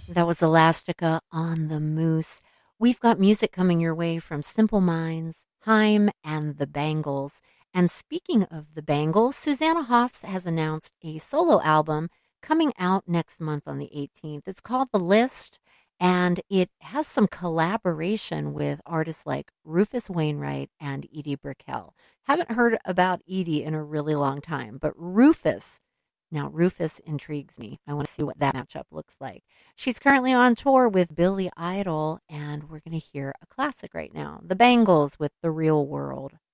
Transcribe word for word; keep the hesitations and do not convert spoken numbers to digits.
That was Elastica on the Moose. We've got music coming your way from Simple Minds, Haim, and the Bangles. And speaking of the Bangles, Susanna Hoffs has announced a solo album coming out next month on the eighteenth. It's called The List, and it has some collaboration with artists like Rufus Wainwright and Edie Brickell. Haven't heard about Edie in a really long time, but Rufus now, Rufus intrigues me. I want to see what that matchup looks like. She's currently on tour with Billy Idol, and we're going to hear a classic right now, The Bangles with The Real World.